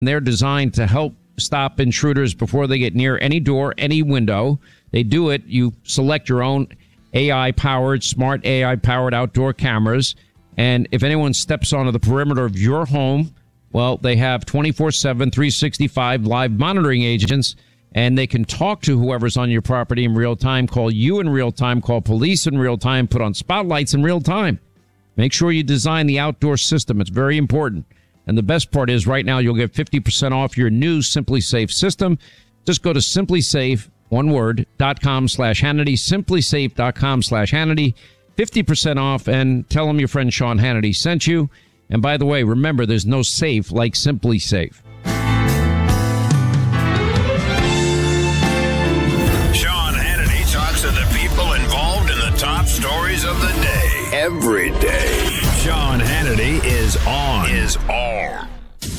They're designed to help stop intruders before they get near any door, any window. They do it. You select your own smart AI-powered outdoor cameras. And if anyone steps onto the perimeter of your home, well, they have 24/7, 365 live monitoring agents, and they can talk to whoever's on your property in real time, call you in real time, call police in real time, put on spotlights in real time. Make sure you design the outdoor system. It's very important. And the best part is right now you'll get 50% off your new Simply Safe system. Just go to simplysafe.com/Hannity, simplysafe.com/Hannity, 50% off, and tell them your friend Sean Hannity sent you. And by the way, remember, there's no safe like Simply Safe. Sean Hannity talks to the people involved in the top stories of the day. Every day. Sean Hannity is on.